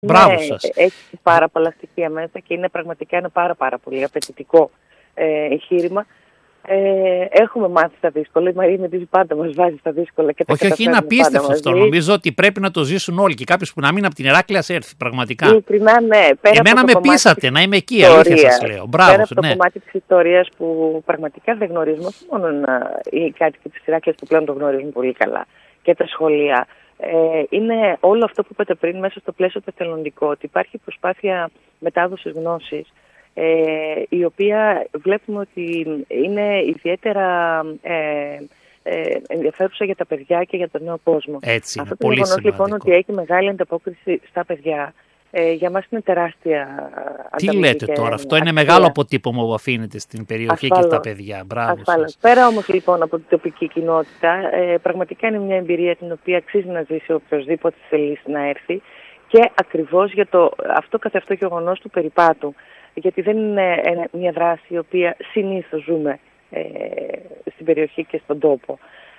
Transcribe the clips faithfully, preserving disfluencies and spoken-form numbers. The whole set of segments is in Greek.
Μπράβο ναι, σας. Έχει πάρα πολλά στοιχεία μέσα και είναι πραγματικά ένα πάρα, πάρα πολύ απαιτητικό ε, εγχείρημα. Ε, έχουμε μάθει στα δύσκολα. Η Μαρία Μεντίζη πάντα μας βάζει στα δύσκολα και τα όχι, όχι, είναι απίστευτο αυτό. Νομίζω ότι πρέπει να το ζήσουν όλοι και κάποιος που να μην από την Ηράκλεια ας έρθει. Πραγματικά. Ειλικρινά, ναι. Πέρα Εμένα με πείσατε να είμαι εκεί, αλήθεια σας λέω. Μπράβο. Πέρα από το ναι. κομμάτι της ιστορίας που πραγματικά δεν γνωρίζουμε, όχι μόνο οι κάτοικοι της Ηράκλειας που πλέον το γνωρίζουν πολύ καλά και τα σχολεία. Ε, είναι όλο αυτό που είπατε πριν μέσα στο πλαίσιο το εθελοντικό, ότι υπάρχει προσπάθεια μετάδοσης γνώσης, ε, η οποία βλέπουμε ότι είναι ιδιαίτερα ε, ε, ενδιαφέρουσα για τα παιδιά και για τον νέο κόσμο. Έτσι, αυτό είναι το γεγονός λοιπόν ότι έχει μεγάλη ανταπόκριση στα παιδιά, ε, για μας είναι τεράστια. Τι λέτε τώρα, αυτό είναι μεγάλο αποτύπωμα που αφήνεται στην περιοχή ασφάλως, και στα παιδιά. Μπράβο σας. Πέρα όμως λοιπόν από την τοπική κοινότητα, ε, πραγματικά είναι μια εμπειρία την οποία αξίζει να ζήσει οποιοδήποτε θέλει να έρθει, και ακριβώς για το αυτό καθ' αυτό γεγονός του περιπάτου. Γιατί δεν είναι μια δράση η οποία συνήθως ζούμε ε, στην περιοχή και στον τόπο.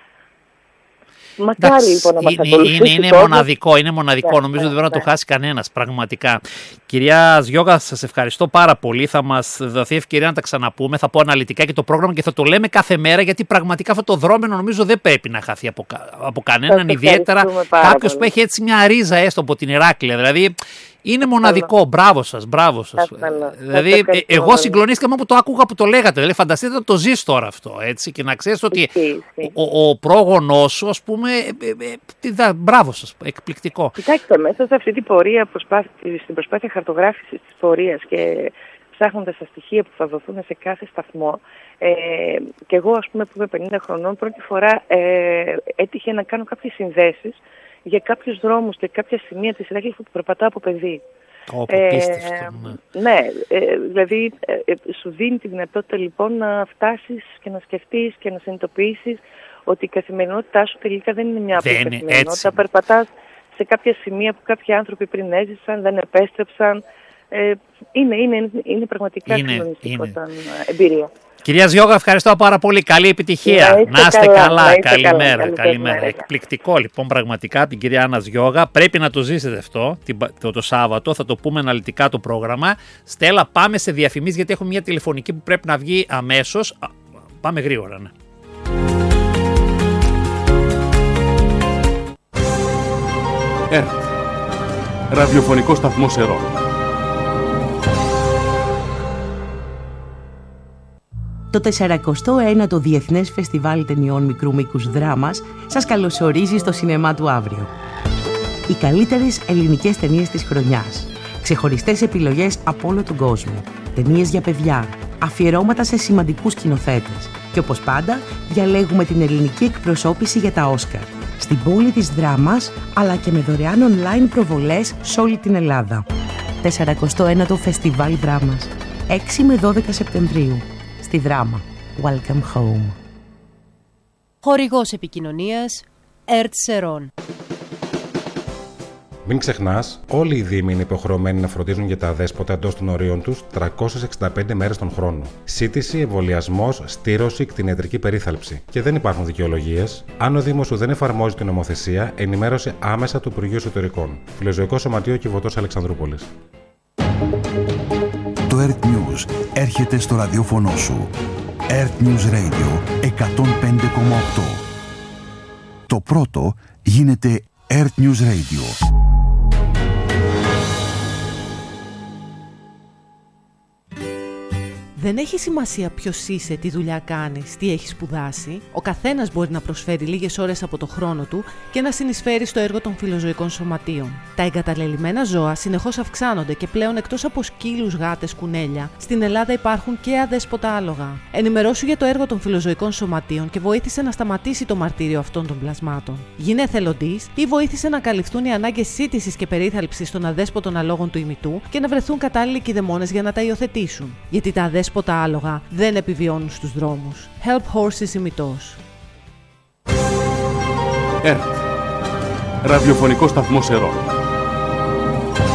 Μακάρι λοιπόν να μας ακολουθήσει. Είναι, είναι, είναι μοναδικό, είναι μοναδικό. Yeah, νομίζω ότι δεν yeah, θα yeah. το χάσει κανένας πραγματικά. Κυρία Ζιώγα, σας ευχαριστώ πάρα πολύ. Θα μας δοθεί ευκαιρία να τα ξαναπούμε. Θα πω αναλυτικά και το πρόγραμμα και θα το λέμε κάθε μέρα, γιατί πραγματικά αυτό το δρόμενο νομίζω δεν πρέπει να χαθεί από, από κανέναν. Ιδιαίτερα κάποιος που έχει έτσι μια ρίζα έστω από την Ηράκλεια. Δηλαδή είναι μοναδικό. Μπράβο σας, μπράβο σας. Δηλαδή, ε, εγώ συγκλονίστηκα που το άκουγα που το λέγατε. Δηλαδή, φανταστείτε να το ζεις τώρα αυτό, έτσι, και να ξέρεις ότι ο, ο πρόγονός σου, ας πούμε, ε, ε, ε, μπράβο σας, εκπληκτικό. Κοιτάξτε, μέσα σε αυτή την πορεία, προσπάθη, στην προσπάθεια χαρτογράφησης της πορείας και ψάχνοντας τα στοιχεία που θα δοθούν σε κάθε σταθμό, ε, και εγώ, ας πούμε, που είμαι πενήντα χρονών, πρώτη φορά ε, έτυχε να κάνω κάποιες συνδέσεις για κάποιους δρόμους και κάποια σημεία της Ηράκλειας που περπατάω από παιδί. Oh, ε, ναι, ναι ε, δηλαδή ε, ε, σου δίνει τη δυνατότητα λοιπόν να φτάσεις και να σκεφτείς και να συνειδητοποιήσεις ότι η καθημερινότητά σου τελικά δεν είναι μια απλή καθημερινότητα. Περπατάς σε κάποια σημεία που κάποιοι άνθρωποι πριν έζησαν, δεν επέστρεψαν. Ε, είναι, είναι, είναι πραγματικά συγκλονιστικό σαν εμπειρία. Κυρία Ζιώγα, ευχαριστώ πάρα πολύ. Καλή επιτυχία. Να είστε, να είστε καλά. καλά. Είστε καλημέρα. Καλά. καλημέρα. Καλημέρα. Εκπληκτικό λοιπόν πραγματικά από την κυρία Άννα Ζιώγα. Πρέπει να το ζήσετε αυτό το, το Σάββατο. Θα το πούμε αναλυτικά το πρόγραμμα. Στέλλα, πάμε σε διαφημίσεις γιατί έχουμε μια τηλεφωνική που πρέπει να βγει αμέσως. Πάμε γρήγορα, ναι. ΕΡΤ. Ραδιοφωνικό σταθμό Σερών. Το τεσσαρακοστό ένατο Διεθνές Φεστιβάλ Ταινιών Μικρού Μήκους Δράμας σας καλωσορίζει στο σινεμά του αύριο. Οι καλύτερες ελληνικές ταινίες της χρονιάς. Ξεχωριστές επιλογές από όλο τον κόσμο. Ταινίες για παιδιά. Αφιερώματα σε σημαντικούς σκηνοθέτες. Και όπως πάντα, διαλέγουμε την ελληνική εκπροσώπηση για τα Όσκαρ. Στην πόλη της Δράμας, αλλά και με δωρεάν online προβολές σε όλη την Ελλάδα. τεσσαρακοστό ένατο Φεστιβάλ Δράμας. έξι με δώδεκα Σεπτεμβρίου. Στη Δράμα. Welcome home. Χορηγός επικοινωνίας ΕΡΤ Σερών. Μην ξεχνάς, όλοι οι δήμοι είναι υποχρεωμένοι να φροντίζουν για τα αδέσποτα εντός των ορίων τους τριακόσιες εξήντα πέντε μέρες τον χρόνο. Σύντηση, εμβολιασμός, στήρωση, κτηνιατρική περίθαλψη. Και δεν υπάρχουν δικαιολογίες. Αν ο Δήμος σου δεν εφαρμόζει την νομοθεσία, ενημέρωσε άμεσα του Υπουργείου Εσωτερικών. Φιλοζωικό Σωματείο Κιβωτός Αλεξανδρούπολης. Το ΕΡΤ News έρχεται στο ραδιόφωνο σου. ΕΡΤ News Radio εκατόν πέντε κόμμα οκτώ. Το πρώτο γίνεται ΕΡΤ News Radio. Δεν έχει σημασία ποιος είσαι, τι δουλειά κάνεις, τι έχεις σπουδάσει. Ο καθένας μπορεί να προσφέρει λίγες ώρες από το χρόνο του και να συνεισφέρει στο έργο των φιλοζωικών σωματείων. Τα εγκαταλελειμμένα ζώα συνεχώς αυξάνονται και πλέον εκτός από σκύλους, γάτες, κουνέλια, στην Ελλάδα υπάρχουν και αδέσποτα άλογα. Ενημερώσου για το έργο των φιλοζωικών σωματείων και βοήθησε να σταματήσει το μαρτύριο αυτών των πλασμάτων. Γίνε εθελοντής ή βοήθησε να καλυφθούν οι ανάγκες σύντησης και περίθαλψης των αδέσποτων αλόγων του ημιτού και να βρεθούν κατάλληλοι κηδεμόνες για να τα υιοθετήσουν. Γιατί τα αδέσποτα τα άλογα δεν επιβιώνουν στους δρόμους. Help Horses ημιτός. ΕΡΤ. Ραδιοφωνικό σταθμό Σερών.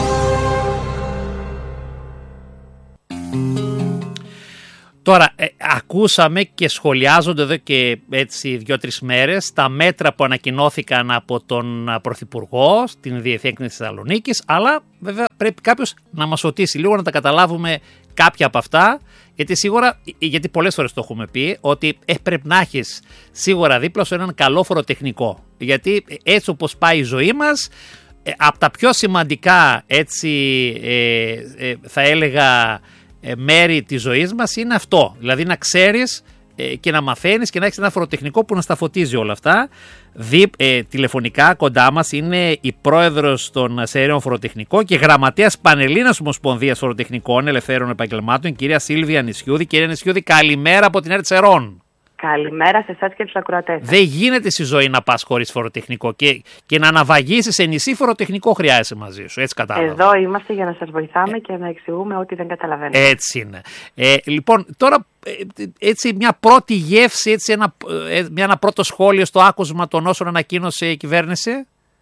Τώρα, ε, ακούσαμε και σχολιάζονται εδώ και έτσι δύο-τρεις μέρες τα μέτρα που ανακοινώθηκαν από τον Πρωθυπουργό στην Διεθνή Θεσσαλονίκης, αλλά βέβαια πρέπει κάποιος να μας σωτήσει λίγο, να τα καταλάβουμε κάποια από αυτά, γιατί σίγουρα, γιατί πολλές φορές το έχουμε πει, ότι ε, πρέπει να έχεις σίγουρα δίπλα σου έναν καλό φοροτεχνικό, γιατί έτσι όπως πάει η ζωή μας, ε, από τα πιο σημαντικά έτσι ε, ε, θα έλεγα ε, μέρη της ζωής μας είναι αυτό, δηλαδή να ξέρεις ε, και να μαθαίνεις και να έχεις ένα φοροτεχνικό που να στα φωτίζει όλα αυτά. Δι, ε, τηλεφωνικά κοντά μας είναι η πρόεδρος των Σεραίων Φοροτεχνικών και γραμματέας Πανελλήνας Ομοσπονδίας Φοροτεχνικών Ελευθέρων Επαγγελμάτων, κυρία Σίλβια Νησιούδη. Κυρία Νησιούδη, καλημέρα από την ΕΡΤ Σερών. Καλημέρα σε εσάς και τους ακροατές. Δεν γίνεται στη ζωή να πας χωρίς φοροτεχνικό και, και να αναβαγίσεις σε νησί φοροτεχνικό χρειάζεσαι μαζί σου. Έτσι κατάλαβα. Εδώ είμαστε για να σας βοηθάμε ε, και να εξηγούμε ό,τι δεν καταλαβαίνετε. Έτσι είναι. Ε, λοιπόν, τώρα έτσι μια πρώτη γεύση, έτσι ένα, μια, ένα πρώτο σχόλιο στο άκουσμα των όσων ανακοίνωσε η κυβέρνηση.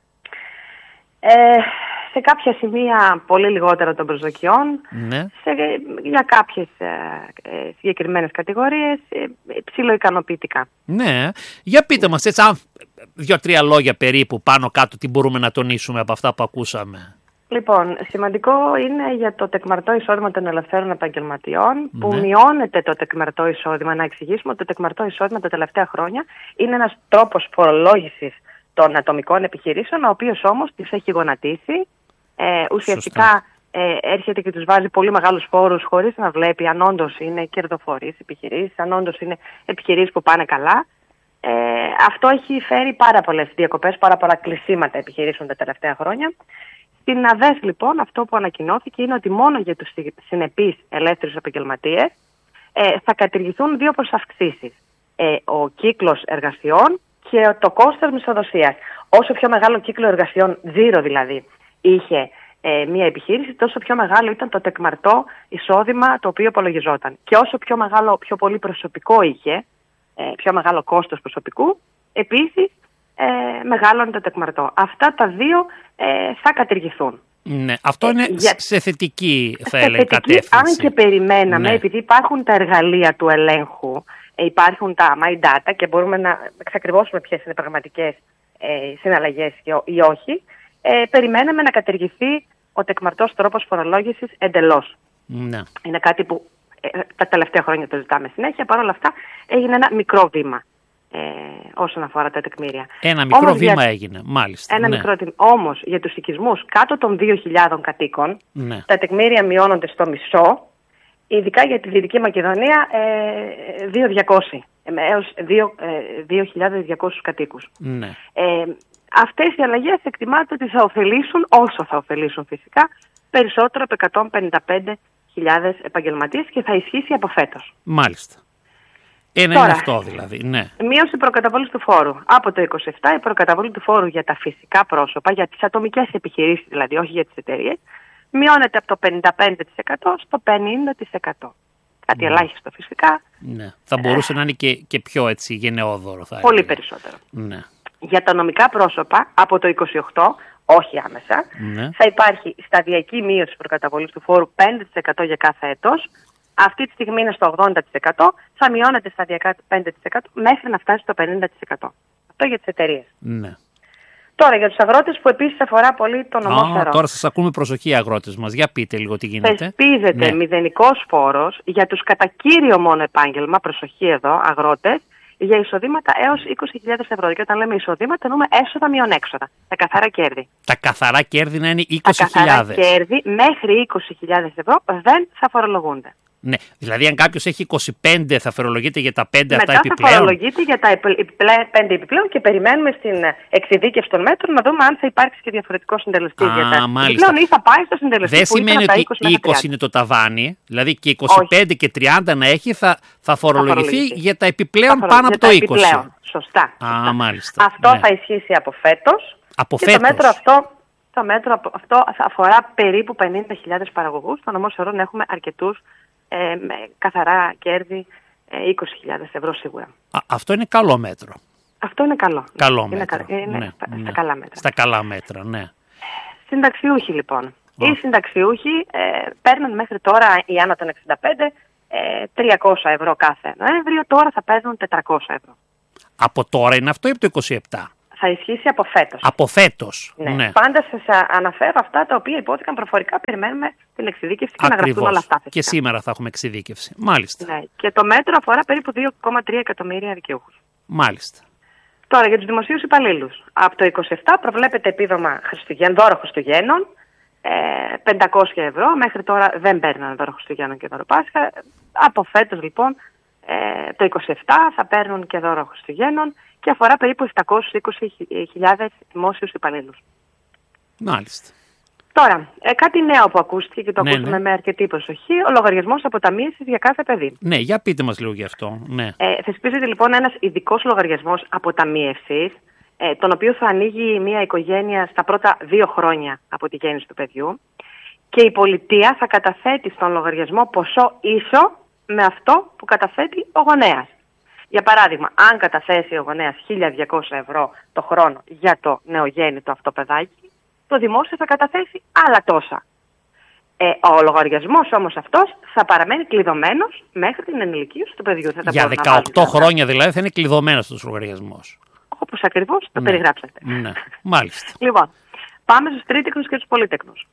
Ε, σε κάποια σημεία πολύ λιγότερα των προσδοκιών, ναι. σε, για κάποιες ε, ε, συγκεκριμένες κατηγορίες ε, ψιλοικανοποιητικά. Ναι, για πείτε μας έτσι, αν δύο-τρία λόγια περίπου πάνω κάτω, τι μπορούμε να τονίσουμε από αυτά που ακούσαμε. Λοιπόν, σημαντικό είναι για το τεκμαρτό εισόδημα των ελευθέρων επαγγελματιών, που ναι. μειώνεται το τεκμαρτό εισόδημα. Να εξηγήσουμε ότι το τεκμαρτό εισόδημα τα τελευταία χρόνια είναι ένας τρόπος φορολόγησης των ατομικών επιχειρήσεων, ο οποίος όμως τις έχει γονατίσει. Ε, ουσιαστικά ε, έρχεται και τους βάζει πολύ μεγάλους φόρους χωρίς να βλέπει αν όντως είναι κερδοφορείς επιχειρήσεις, αν όντως είναι επιχειρήσεις που πάνε καλά. Ε, αυτό έχει φέρει πάρα πολλές διακοπές, πάρα πολλά κλεισίματα επιχειρήσεων τα τελευταία χρόνια. Στην ΑΔΕΣ λοιπόν αυτό που ανακοινώθηκε είναι ότι μόνο για τους συνεπείς ελεύθερους επαγγελματίες ε, θα κατηργηθούν δύο προσαυξήσεις. Ε, ο κύκλος εργασιών και το κόστος μισθοδοσίας. Όσο πιο μεγάλο κύκλο εργασιών, ζήρο δηλαδή, είχε ε, μια επιχείρηση, τόσο πιο μεγάλο ήταν το τεκμαρτό εισόδημα το οποίο υπολογιζόταν. Και όσο πιο μεγάλο, πιο πολύ προσωπικό είχε, ε, πιο μεγάλο κόστος προσωπικού, επίσης ε, μεγάλωνε το τεκμαρτό. Αυτά τα δύο ε, θα κατηργηθούν. Ναι, αυτό είναι ε, για... σε θετική θα έλεγα κατεύθυνση. Αν και περιμέναμε, ναι. επειδή υπάρχουν τα εργαλεία του ελέγχου, ε, υπάρχουν τα My Data και μπορούμε να εξακριβώσουμε ποιες είναι πραγματικές ε, συναλλαγές ή όχι, Ε, περιμέναμε να κατηργηθεί ο τεκμαρτός τρόπος φορολόγησης εντελώς. Ναι. Είναι κάτι που ε, τα τελευταία χρόνια το ζητάμε συνέχεια. Παρ' όλα αυτά έγινε ένα μικρό βήμα ε, όσον αφορά τα τεκμήρια. Ένα μικρό όμως, βήμα για... έγινε, μάλιστα. Ένα ναι. μικρό βήμα. Όμως για τους οικισμούς κάτω των δύο χιλιάδων κατοίκων, ναι. τα τεκμήρια μειώνονται στο μισό, ειδικά για τη Δυτική Μακεδονία ε, δύο χιλιάδες διακόσια έως δύο χιλιάδες διακόσιους κατοίκους. Ναι. Ε, Αυτές οι αλλαγές εκτιμάται ότι θα ωφελήσουν, όσο θα ωφελήσουν φυσικά, περισσότερο από εκατόν πενήντα πέντε χιλιάδες επαγγελματίες και θα ισχύσει από φέτος. Μάλιστα. Ένα Τώρα, είναι αυτό δηλαδή, ναι. Μείωση προκαταβολής του φόρου. Από το είκοσι επτά η προκαταβολή του φόρου για τα φυσικά πρόσωπα, για τις ατομικές επιχειρήσεις δηλαδή, όχι για τις εταιρείες, μειώνεται από το πενήντα πέντε τοις εκατό στο πενήντα τοις εκατό. Κάτι ναι. ελάχιστο φυσικά. Ναι. Θα μπορούσε ε, να είναι και, και πιο έτσι γενναιόδωρο. Θα πολύ έλεγα. περισσότερο. Ναι. Για τα νομικά πρόσωπα, από το είκοσι οκτώ, όχι άμεσα, ναι. θα υπάρχει σταδιακή μείωση προκαταβολής του φόρου πέντε τοις εκατό για κάθε έτος. Αυτή τη στιγμή είναι στο ογδόντα τοις εκατό, θα μειώνεται σταδιακά πέντε τοις εκατό μέχρι να φτάσει στο πενήντα τοις εκατό. Αυτό για τις εταιρείες. Ναι. Τώρα για τους αγρότες που επίσης αφορά πολύ τον νομό Σερών. Τώρα σας ακούμε προσοχή οι αγρότες μας. Για πείτε λίγο τι γίνεται. Θεσπίζεται ναι. μηδενικός φόρος για τους κατά κύριο μόνο επάγγελμα, προσοχή εδώ, αγρότες, για εισοδήματα έως είκοσι χιλιάδες ευρώ. Και όταν λέμε εισοδήματα, εννοούμε έσοδα μειον έξοδα. Τα καθαρά κέρδη. Τα καθαρά κέρδη να είναι είκοσι χιλιάδες. Τα καθαρά κέρδη μέχρι είκοσι χιλιάδες ευρώ δεν θα φορολογούνται. Ναι, δηλαδή αν κάποιος έχει είκοσι πέντε θα φορολογείται για τα πέντε Μετά αυτά επιπλέον. Θα φορολογείται για τα πέντε επιπλέον και περιμένουμε στην εξειδίκευση των μέτρων να δούμε αν θα υπάρξει και διαφορετικό συντελεστή για τα επιπλέον ή θα πάει στο συντελεστή. Δεν που σημαίνει ήταν ότι είκοσι είκοσι είναι το ταβάνι, δηλαδή και είκοσι πέντε Όχι. Και τριάντα να έχει θα, θα φορολογηθεί θα για τα επιπλέον θα πάνω από το είκοσι. Επιπλέον. Σωστά. Α, σωστά. μάλιστα. Αυτό ναι. θα ισχύσει από φέτος. Από και φέτος. Το μέτρο αυτό, το μέτρο αυτό θα αφορά περίπου πενήντα χιλιάδες παραγωγούς. Στο νομό Σερών έχουμε αρκετούς ε, με καθαρά κέρδη ε, είκοσι χιλιάδες ευρώ σίγουρα. Α, αυτό είναι καλό μέτρο. Αυτό είναι καλό. Καλό είναι μέτρο. Κα, είναι ναι, στα, ναι. στα καλά μέτρα. Στα καλά μέτρα, ναι. Συνταξιούχοι λοιπόν. Oh. Οι συνταξιούχοι ε, παίρνουν μέχρι τώρα οι άνω των εξήντα πέντε ε, τριακόσια ευρώ κάθε Νοέμβριο, τώρα θα παίρνουν τετρακόσια ευρώ. Από τώρα είναι αυτό ή από το είκοσι επτά? Θα ισχύσει από φέτος. Από φέτος. Ναι. ναι. Πάντα σας αναφέρω αυτά τα οποία υπόθηκαν προφορικά. Περιμένουμε την εξειδίκευση και Ακριβώς. να γραφτούν όλα αυτά. Και σήμερα θα έχουμε εξειδίκευση. Μάλιστα. Ναι. Και το μέτρο αφορά περίπου δύο κόμμα τρία εκατομμύρια δικαιούχους. Μάλιστα. Τώρα για τους δημοσίους υπαλλήλους. Από το είκοσι επτά προβλέπεται επίδομα Χριστουγέννων, δώρο Χριστουγέννων, ε, πεντακόσια ευρώ. Μέχρι τώρα δεν παίρνουν δώρο Χριστουγέννων και δώρο Πάσχα. Από φέτος λοιπόν ε, το είκοσι επτά θα παίρνουν και δώρο Χριστουγέννων και αφορά περίπου επτακόσιες είκοσι χιλιάδες δημόσιους υπαλλήλους. Μάλιστα. Τώρα, ε, κάτι νέο που ακούστηκε και το ναι, ακούσαμε ναι. με αρκετή προσοχή, ο λογαριασμός αποταμίευσης για κάθε παιδί. Ναι, για πείτε μας λίγο γι' αυτό. Ναι. Ε, θεσπίζεται λοιπόν ένας ειδικός λογαριασμός αποταμίευσης, ε, τον οποίο θα ανοίγει μια οικογένεια στα πρώτα δύο χρόνια από τη γέννηση του παιδιού και η πολιτεία θα καταθέτει στον λογαριασμό ποσό ίσο με αυτό που καταθέτει ο γονέας. Για παράδειγμα, αν καταθέσει ο γονέας χίλια διακόσια ευρώ το χρόνο για το νεογέννητο αυτό παιδάκι, το δημόσιο θα καταθέσει άλλα τόσα. Ε, ο λογαριασμός όμως αυτός θα παραμένει κλειδωμένος μέχρι την ενηλικίωση του παιδιού. Θα για δεκαοκτώ χρόνια δηλαδή θα είναι κλειδωμένος τους λογαριασμός. Όπως ακριβώς το ναι. περιγράψατε. Ναι, μάλιστα. Λοιπόν, πάμε στους τρίτεκνους και τους πολύτεκνους.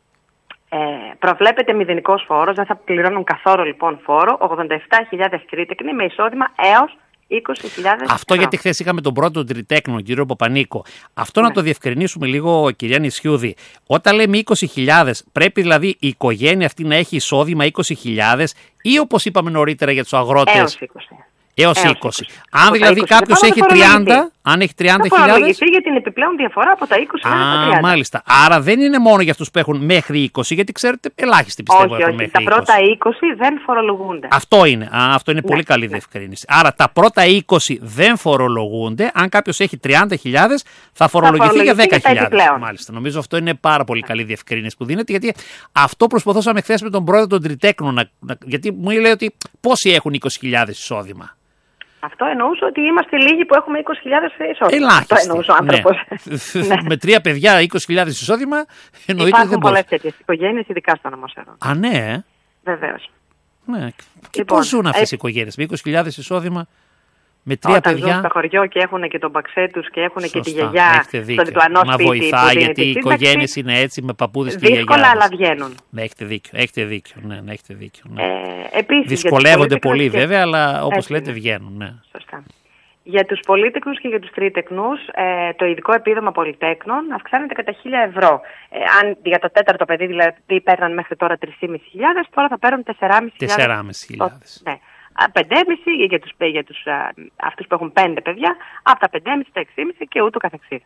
Ε, προβλέπεται μηδενικός φόρος, δεν θα πληρώνουν καθόλου λοιπόν φόρο, ογδόντα επτά χιλιάδες τρίτεκνοι με εισόδημα έως είκοσι χιλιάδες Αυτό ευρώ. γιατί χθες είχαμε τον πρώτο τριτέκνο, τον κύριο Παπανίκο. Αυτό ναι. να το διευκρινίσουμε λίγο, κυρία Νησιούδη. Όταν λέμε είκοσι χιλιάδες, πρέπει δηλαδή η οικογένεια αυτή να έχει εισόδημα είκοσι χιλιάδες ή όπως είπαμε νωρίτερα για τους αγρότες. Έως είκοσι. Έως Έως είκοσι. είκοσι. Αν δηλαδή κάποιος έχει τριάντα, αν έχει τριάντα χιλιάδες. Θα φορολογηθεί για την επιπλέον διαφορά από τα είκοσι μέχρι τα τριάντα. Μάλιστα. Άρα δεν είναι μόνο για αυτούς που έχουν μέχρι είκοσι, γιατί ξέρετε, ελάχιστοι πιστεύω όχι, έχουν όχι. μέχρι Τα πρώτα είκοσι δεν φορολογούνται. Αυτό είναι. Α, αυτό είναι ναι, πολύ καλή ναι. διευκρίνηση. Άρα τα πρώτα είκοσι δεν φορολογούνται. Αν κάποιος έχει τριάντα χιλιάδες, θα φορολογηθεί, θα φορολογηθεί για δέκα χιλιάδες. Μάλιστα. Νομίζω αυτό είναι πάρα πολύ καλή διευκρίνηση που δίνεται, γιατί αυτό προσπαθούσαμε χθες με τον πρόεδρο των Τριτέκνων. Να, να, γιατί μου λέει ότι πόσοι έχουν είκοσι χιλιάδες εισόδημα. Αυτό εννοούσε ότι είμαστε λίγοι που έχουμε είκοσι χιλιάδες εισόδημα. Ελάχιστη. Αυτό εννοούσε ο άνθρωπος. Ναι. Με τρία παιδιά, είκοσι χιλιάδες εισόδημα, εννοείται υπάρχουν δεν πολλές τέτοιες οικογένειες, ειδικά στον Ομοσέρο. Α, ναι. Βεβαίως. Ναι. Και Λοιπόν, πώς ζουν αυτές ε... οι οικογένειες, με είκοσι χιλιάδες εισόδημα, με τρία Όταν παιδιά. ζουν στο χωριό και έχουν και τον παξέ τους και έχουν Σωστά, και τη γιαγιά στο διπλανό σπίτι. Να βοηθά, γιατί οι οικογένειες σύνταξη, είναι έτσι με παππούδες και γιαγιάδες. δύσκολα, αλλά βγαίνουν. Ναι, έχετε δίκιο. Έχετε δίκιο. Ναι, ναι, έχετε δίκιο ναι. Ε, επίσης, δυσκολεύονται πολύ και... βέβαια, αλλά όπως έτσι, λέτε ναι. βγαίνουν. Ναι. Σωστά. Για τους πολύτεκνους και για τους τρίτεκνους, ε, το ειδικό επίδομα πολυτέκνων αυξάνεται κατά χίλια ευρώ. Ε, αν για το τέταρτο παιδί δηλαδή παίρναν μέχρι τώρα τρεις χιλιάδες πεντακόσια, τώρα θα παίρνουν τεσσεράμισι χιλιάδες. Ναι. πέντε κόμμα πέντε για, τους, για τους, α, αυτούς που έχουν πέντε παιδιά, από τα πέντε κόμμα πέντε στα έξι κόμμα πέντε και ούτω καθεξής.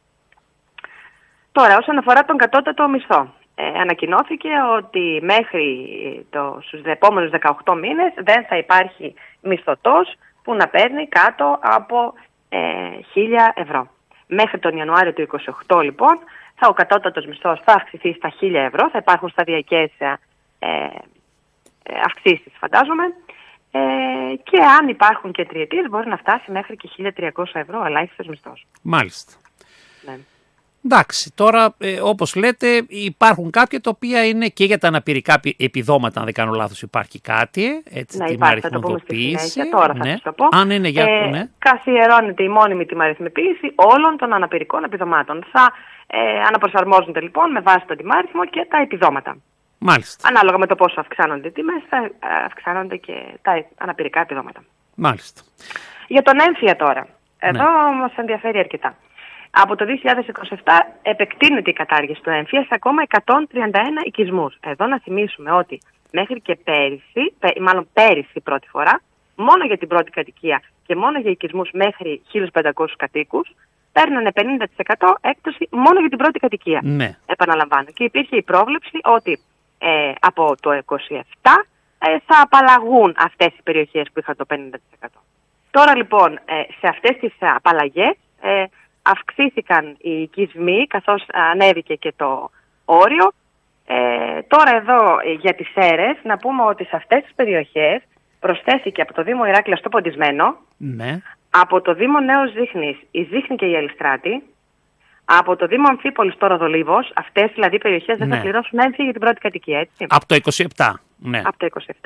Τώρα, όσον αφορά τον κατώτατο μισθό, ε, ανακοινώθηκε ότι μέχρι το, στους επόμενους δεκαοκτώ μήνες δεν θα υπάρχει μισθωτός που να παίρνει κάτω από ε, χίλια ευρώ. Μέχρι τον Ιανουάριο του είκοσι οκτώ λοιπόν θα ο κατώτατος μισθός θα αυξηθεί στα χίλια ευρώ, θα υπάρχουν σταδιακές ε, ε, αυξήσεις φαντάζομαι ε, και αν υπάρχουν και τριετίες μπορεί να φτάσει μέχρι και χίλια τριακόσια ευρώ ελάχιστος μισθός. Μάλιστα. Ναι. Εντάξει, τώρα ε, όπως λέτε υπάρχουν κάποια τα οποία είναι και για τα αναπηρικά επιδόματα, αν δεν κάνω λάθος υπάρχει κάτι, έτσι, ναι, την αριθμοδοποίηση. Τώρα θα ναι. σας το πω. Αν είναι για ε, ναι. Καθιερώνεται η μόνιμη τιμαριθμοποίηση όλων των αναπηρικών επιδομάτων. Θα ε, αναπροσαρμόζονται λοιπόν με βάση τον τιμάριθμο και τα επιδόματα. Μάλιστα. Ανάλογα με το πόσο αυξάνονται οι τιμές θα αυξάνονται και τα αναπηρικά επιδόματα. Μάλιστα. Για τον έμφυα τώρα. Εδώ ναι. μας ενδιαφέρει αρκετά. Από το δύο χιλιάδες είκοσι επτά επεκτείνεται η κατάργηση του έμφυα σε ακόμα εκατόν τριάντα ένα οικισμούς. Εδώ να θυμίσουμε ότι μέχρι και πέρυσι, μάλλον πέρυσι πρώτη φορά, μόνο για την πρώτη κατοικία και μόνο για οικισμούς μέχρι χίλιους πεντακόσιους κατοίκους, παίρνανε πενήντα τοις εκατό έκπτωση μόνο για την πρώτη κατοικία. Ναι. Επαναλαμβάνω. Και υπήρχε η πρόβλεψη ότι ε, από το είκοσι επτά ε, θα απαλλαγούν αυτές οι περιοχές που είχαν το πενήντα τοις εκατό. Τώρα λοιπόν ε, σε αυτές τις απαλλαγές ε, αυξήθηκαν οι οικισμοί καθώς ανέβηκε και το όριο. Ε, τώρα εδώ ε, για τις αίρες να πούμε ότι σε αυτές τις περιοχές προσθέθηκε από το Δήμο Ηράκλειος το Ποντισμένο, ναι. από το Δήμο Νέος Ζήχνης η Ζήχνη και η Ελιστράτη, από το Δήμο Αμφίπολης το Ροδολίβος, αυτές δηλαδή οι περιοχές δεν ναι. θα πληρώσουν έμφυα για την πρώτη κατοικία, έτσι. Από το είκοσι επτά. Ναι. Από το είκοσι επτά.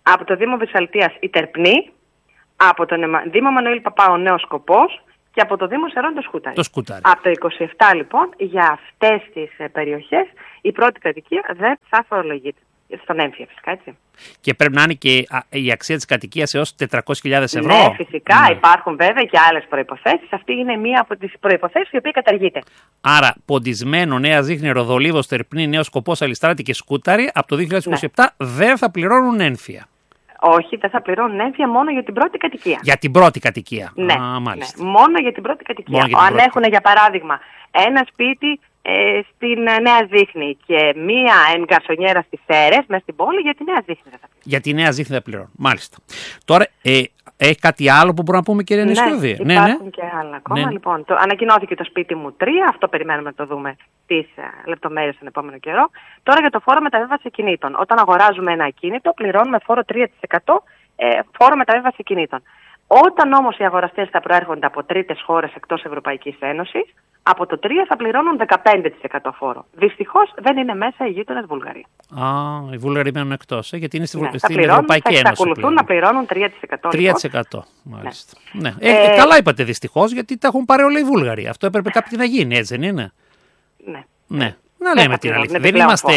Από το Δήμο Βυσσαλτίας η Τερπνή, από τον Δήμο Μανουήλ Παπά ο Νέος Σκοπός και από το Δήμο Σερών το Σκούταρι. Το Σκούταρι. Από το είκοσι επτά λοιπόν για αυτές τις ε, περιοχές η πρώτη κατοικία δεν θα φορολογείται. Στον έμφυα φυσικά, έτσι. Και πρέπει να είναι και η αξία της κατοικίας έως τετρακόσιες χιλιάδες ευρώ. Ναι, φυσικά Ναι. υπάρχουν βέβαια και άλλες προϋποθέσεις. Αυτή είναι μία από τις προϋποθέσεις η οποία καταργείται. Άρα, Ποντισμένο, Νέα Ζήχνη, Ροδολίβος, Τερπνή, Νέος Σκοπός, Αλιστράτη και Σκούταρη από το δύο χιλιάδες είκοσι επτά ναι. δεν θα πληρώνουν έμφυα. Όχι, δεν θα πληρώνουν έμφυα μόνο για την πρώτη κατοικία. Για την πρώτη κατοικία. Ναι, Α, μάλιστα. ναι. μόνο για την πρώτη κατοικία. Για την Αν πρώτη. έχουν για παράδειγμα ένα σπίτι ε, στην Νέα Ζήχνη και μία εγκαρσονιέρα στις Σέρρες, μέσα στην πόλη, για τη Νέα Ζήχνη δεν θα πληρώνουν. Για τη Νέα Ζήχνη θα πληρώνουν. Μάλιστα. Τώρα, ε, έχει κάτι άλλο που μπορούμε να πούμε, κυρία Νησιούδη? Ναι, υπάρχουν ναι. και άλλα ακόμα. Ναι. Λοιπόν, το, ανακοινώθηκε το σπίτι μου τρία, αυτό περιμένουμε να το δούμε τις uh, λεπτομέρειες τον επόμενο καιρό. Τώρα για το φόρο μεταβίβαση ακινήτων. Όταν αγοράζουμε ένα ακίνητο, πληρώνουμε φόρο τρία τοις εκατό ε, φόρο μεταβίβαση ακινήτων. Όταν όμως οι αγοραστές θα προέρχονται από τρίτες χώρες εκτός Ευρωπαϊκής Ένωσης, από το τρία θα πληρώνουν δεκαπέντε τοις εκατό φόρο. Δυστυχώς δεν είναι μέσα οι γείτονες Βουλγαρία. Α, οι Βούλγαροι μένουν εκτός, ε, γιατί είναι στη, ναι, στην πληρώνουν, Ευρωπαϊκή Ένωση. Θα εξακολουθούν να πληρώνουν τρία τοις εκατό. τρία τοις εκατό λοιπόν. Μάλιστα. Ναι. Ναι. Ε, Ε, ε, καλά είπατε δυστυχώς, γιατί τα έχουν πάρει όλα οι Βούλγαροι. Αυτό έπρεπε κάποιοι να γίνει, έτσι δεν είναι? Ναι. Ναι. Να λέμε την αλήθεια. Δεν είμαστε...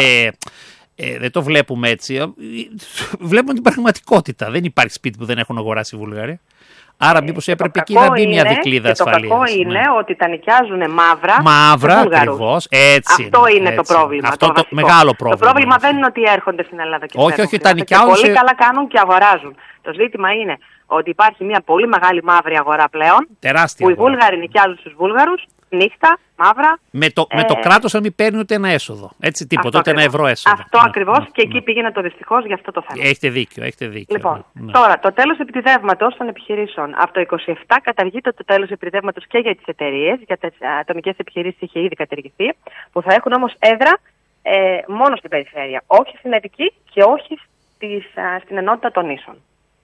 Ε, δεν το βλέπουμε έτσι. Βλέπουμε την πραγματικότητα. Δεν υπάρχει σπίτι που δεν έχουν αγοράσει οι Βούλγαροι. Άρα, μήπως έπρεπε εκεί να μπει μια δικλείδα ασφαλείας. Το κακό είναι ναι. ότι τα νοικιάζουν μαύρα. Μαύρα, ακριβώς. Έτσι. Αυτό είναι, είναι έτσι. το πρόβλημα. Αυτό το, το μεγάλο πρόβλημα. Το πρόβλημα δεν είναι ότι έρχονται στην Ελλάδα και όχι, όχι, τα νοικιάζουν. Πολύ σε... καλά κάνουν και αγοράζουν. Το ζήτημα είναι ότι υπάρχει μια πολύ μεγάλη μαύρη αγορά πλέον. Τεράστια. Που οι Βούλγαροι νοικιάζουν στους Βούλγαρους. Νύχτα, μαύρα. Με το, ε... με το κράτος να μην παίρνει ούτε ένα έσοδο. Έτσι, τίποτα, ούτε ένα ευρώ έσοδο. Αυτό ναι, ακριβώς ναι, και εκεί ναι. πήγαινε το δυστυχώς για αυτό το θέμα. Έχετε δίκιο, έχετε δίκιο. Λοιπόν, ναι. τώρα το τέλος επιτιδεύματος των επιχειρήσεων. Από το είκοσι επτά καταργείται το τέλος επιτιδεύματος και για τις εταιρείες. Για τις ατομικές επιχειρήσεις είχε ήδη καταργηθεί. Που θα έχουν όμως έδρα ε, μόνο στην περιφέρεια. Όχι στην Αττική και όχι στις, α, στην ενότητα των νήσων.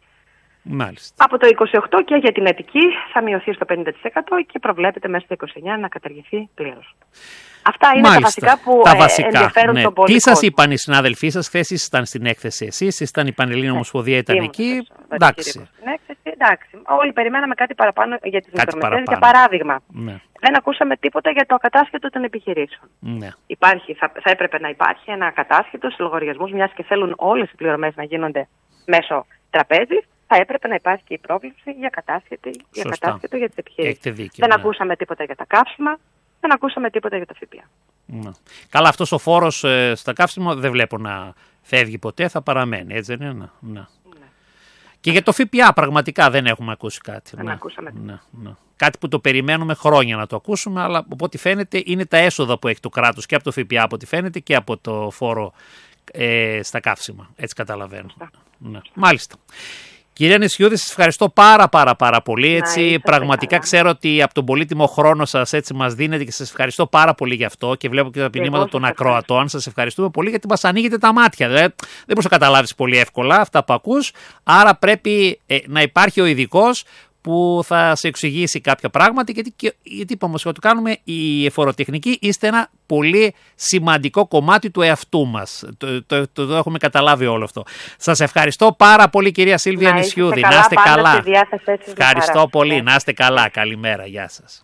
Μάλιστα. Από το είκοσι οκτώ και για την Αττική θα μειωθεί στο πενήντα τοις εκατό και προβλέπεται μέσα στο είκοσι εννιά να καταργηθεί πλήρως. Αυτά είναι Μάλιστα. τα βασικά που τα ε, βασικά, ενδιαφέρουν ναι. τον πολύ Τι σας κόσμο. είπαν οι συνάδελφοί σας? Χθες ήσασταν στην έκθεση εσείς, ήσταν η Πανελλήνια Ομοσπονδία, ήταν Ήμουν, εκεί. Εντάξει. Στην έκθεση, εντάξει. Όλοι περιμέναμε κάτι παραπάνω για τις μικρομεσαίες. Για παράδειγμα, ναι. δεν ακούσαμε τίποτα για το ακατάσχετο των επιχειρήσεων. Ναι. Υπάρχει, θα, θα έπρεπε να υπάρχει ένα ακατάσχετο σε λογαριασμούς, μιας και θέλουν όλες οι πληρωμές να γίνονται μέσω τραπέζι. Θα έπρεπε να υπάρχει και η πρόβλεψη για κατάσχετο για, κατάσχετο για τις επιχειρήσεις. Δίκιο, δεν ναι. ακούσαμε τίποτα για τα καύσιμα, δεν ακούσαμε τίποτα για το ΦΠΑ. Ναι. Καλά, αυτός ο φόρος ε, στα καύσιμα δεν βλέπω να φεύγει ποτέ, θα παραμένει, έτσι δεν είναι? Ναι. Ναι. Και για το ΦΠΑ πραγματικά δεν έχουμε ακούσει κάτι. Δεν ναι. ακούσαμε. Ναι. Ναι. Κάτι που το περιμένουμε χρόνια να το ακούσουμε, αλλά από ό,τι φαίνεται είναι τα έσοδα που έχει το κράτος και από το ΦΠΑ από ό,τι φαίνεται και από το φόρο ε, στα καύσιμα. Έτσι καταλαβαίνω. Ναι. Μάλιστα. Κυρία Νησιούδη, σας ευχαριστώ πάρα πάρα πάρα πολύ. Έτσι, να, πραγματικά καλά. Ξέρω ότι από τον πολύτιμο χρόνο σας έτσι μας δίνετε και σας ευχαριστώ πάρα πολύ γι' αυτό και βλέπω και τα ποινήματα των ακροατών. Σας ευχαριστούμε πολύ γιατί μας ανοίγετε τα μάτια. Δηλαδή, δεν μπορείς να καταλάβεις πολύ εύκολα αυτά που ακούς, άρα πρέπει ε, να υπάρχει ο ειδικός που θα σε εξηγήσει κάποια πράγματα, γιατί, γιατί είπαμε ότι το κάνουμε η εφοροτεχνική, είστε ένα πολύ σημαντικό κομμάτι του εαυτού μας. Το, το, το, το έχουμε καταλάβει όλο αυτό. Σας ευχαριστώ πάρα πολύ, κυρία Σίλβια Νησιούδη. Να είστε καλά. Ευχαριστώ πολύ. Να είστε καλά. Καλημέρα. Γεια σας.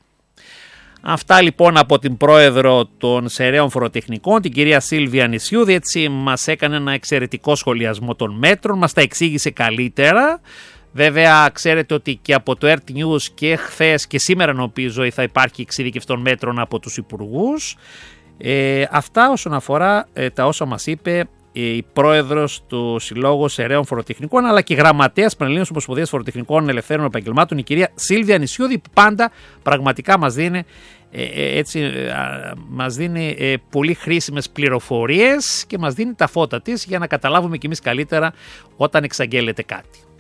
Αυτά λοιπόν από την πρόεδρο των Σεραίων Φοροτεχνικών, την κυρία Σίλβια Νησιούδη. Έτσι μας έκανε ένα εξαιρετικό σχολιασμό των μέτρων, μας τα εξήγησε καλύτερα. Βέβαια, ξέρετε ότι και από το Earth News και χθες και σήμερα νομίζω θα υπάρχει εξειδίκευση των μέτρων από τους υπουργούς. Ε, αυτά όσον αφορά ε, τα όσα μας είπε ε, η πρόεδρος του Συλλόγου Σεραίων Φοροτεχνικών, αλλά και γραμματέας Πανελλήνιας Ομοσπονδίας Φοροτεχνικών Ελευθέρων Επαγγελμάτων, η κυρία Σίλβια Νησιούδη, που πάντα πραγματικά μας δίνει, ε, έτσι, ε, μας δίνει ε, πολύ χρήσιμες πληροφορίες και μας δίνει τα φώτα της για να καταλάβουμε κι εμείς καλύτερα όταν εξαγγέλλεται κάτι.